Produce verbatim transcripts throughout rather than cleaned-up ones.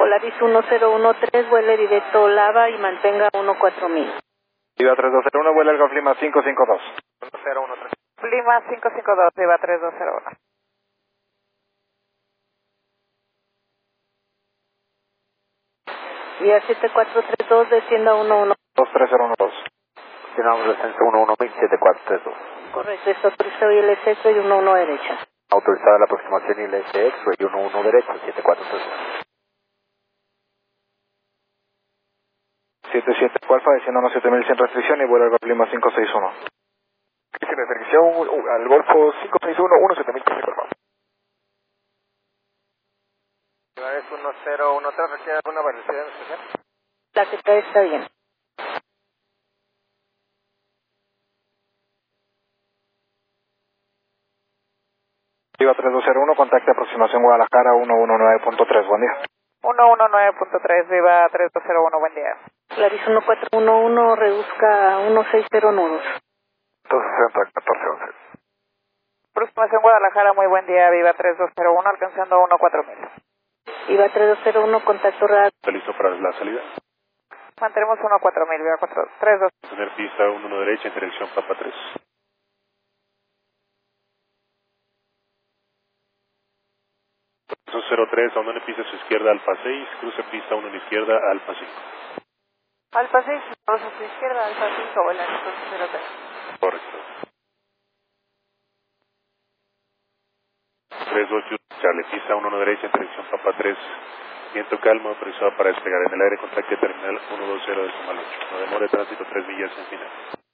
Polaris uno cero uno tres, vuele directo Lava y mantenga uno cuatro mil. Viva tres dos cero uno, vuela el Golf Lima cinco cinco dos. uno cero uno tres. Lima cinco cinco dos, Viva tres dos cero uno. Vía siete cuatro tres dos, descienda uno uno. dos tres cero uno dos. Continuamos descenso uno uno mil siete cuatro tres dos. Correcto, está autorizado y el exceso y uno uno derecha. Autorizada la aproximación I L S X-Ray uno uno derecha, siete cuatro tres dos. siete siete Alfa, descienda uno siete mil sin restricción y vuela el Golf Lima cinco seis uno. Sin restricción al Golfo cinco seis uno, uno siete mil por favor. Es uno cero uno tres, ¿requiere alguna variación especial? La que trae está bien. Viva tres dos cero uno, contacte aproximación Guadalajara uno uno nueve punto tres, buen día. uno uno nueve punto tres, Viva tres dos cero uno, buen día. Polaris uno cuatro uno uno, reduzca a uno seis cero nudos. dos sesenta, catorce once. Aproximación Guadalajara, muy buen día, Viva tres dos cero uno, alcanzando uno cuatro mil. Viva tres dos cero uno, contacto radar. ¿Está listo para la salida? Mantenemos uno cuatro mil, Viva tres dos. Tener pista uno uno derecha en dirección Papa tres. cero tres, abandone pista a su izquierda Alfa seis, cruce pista uno a la izquierda Alfa cinco. Alfa seis, dos a su izquierda, Alfa cinco, vuelan entonces cero tres. Correcto. tres dos Charlie, pista uno uno derecha en dirección Papa tres. Viento calmo, autorizado para despegar en el aire, contacte terminal uno dos cero decimal ocho. No demore tránsito tres millas en final.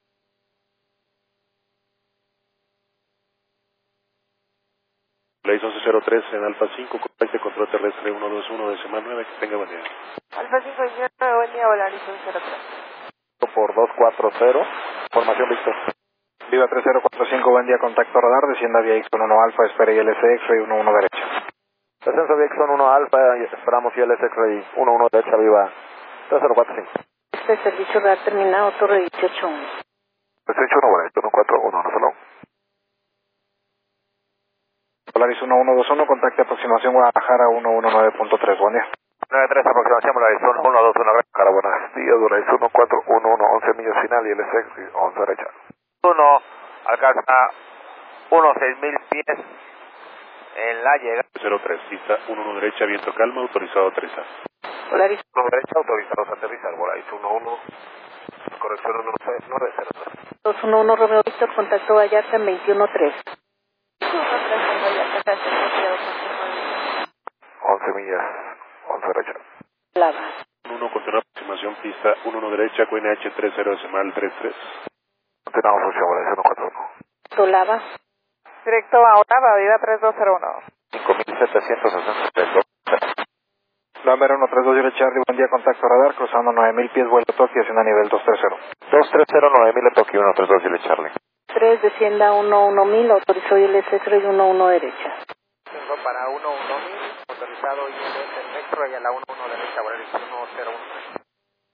Place once cero tres en Alfa cinco, contacte control terrestre uno dos uno decimal nueve, que tenga buen día. Alfa cinco, buen día, Polaris once cero tres. Por dos cuatro cero, formación Víctor. Viva tres cero cuatro cinco, buen día, contacto radar, descienda vía Ixon uno Alfa, espere I L S X-Ray uno uno derecha. Descenso vía Ixon uno Alfa, esperamos I L S X-Ray uno uno derecha, Viva tres cero cuatro cinco. Este servicio radar terminado, torre dieciocho uno. dieciocho uno, bueno, uno cuatro uno, no solo. Polaris uno uno dos uno, contacte aproximación Guadalajara uno uno nueve punto tres, buen día. nueve tres, aproximación, Polaris uno dos uno, cara, buenos días, Polaris uno cuatro uno uno, once millas final, I L S X, once derecha. uno, alcanza uno seis mil pies en la llegada. cero tres, pista uno uno derecha, viento calma, autorizado a aterrizar. Polaris uno derecha, autorizados a aterrizar, Polaris uno uno, corrección uno nueve cero tres. dos uno uno, Romeo Víctor, contacto Vallarta en veintiuno tres. once millas, once derecha. Lava. uno, continúa aproximación, pista uno uno derecha, Q N H tres cero decimal tres tres. Continuamos función, Polaris uno cuatro uno. Lava. Directo a Otava, Viva tres dos cero uno. cinco mil setecientos sesenta y tres. Lambert uno tres dos Charlie, buen día, contacto radar, cruzando nueve mil pies, vuelo Tokio, haciendo a nivel dos tres cero. dos tres cero, nueve mil Tokio, uno tres dos Charlie. tres, descienda uno uno mil, autorizado I L S X-Ray uno uno derecha. Tengo para uno uno mil, autorizado I L S X-Ray a la uno